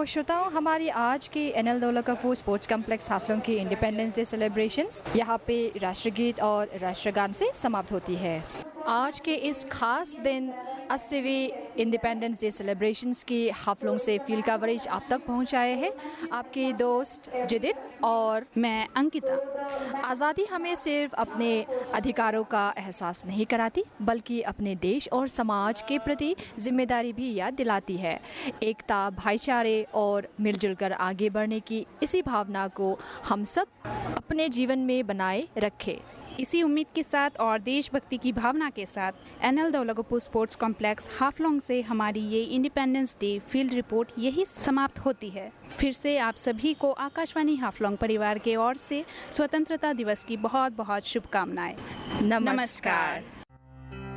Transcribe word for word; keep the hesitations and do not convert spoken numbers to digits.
तो श्रोताओं, हमारी आज की NL Daulatganj sports complex Haflong की इंडिपेंडेंस डे सेलिब्रेशंस यहाँ पे राष्ट्रगीत और राष्ट्रगान से समाप्त होती है। आज के इस खास दिन अस्सीवीं इंडिपेंडेंस डे सेलिब्रेशंस की हाफलोंग से फील्ड कवरेज आप तक पहुँचाए हैं आपके दोस्त जिदित और मैं अंकिता। आज़ादी हमें सिर्फ अपने अधिकारों का एहसास नहीं कराती, बल्कि अपने देश और समाज के प्रति जिम्मेदारी भी याद दिलाती है। एकता, भाईचारे और मिलजुल कर आगे बढ़ने की इसी भावना को हम सब अपने जीवन में बनाए रखें। इसी उम्मीद के साथ और देशभक्ति की भावना के साथ NL Daulatganj sports complex Haflong से हमारी ये इंडिपेंडेंस डे फील्ड रिपोर्ट यही समाप्त होती है। फिर से आप सभी को आकाशवाणी हाफलोंग परिवार के ओर से स्वतंत्रता दिवस की बहुत बहुत शुभकामनाएं। नमस्कार।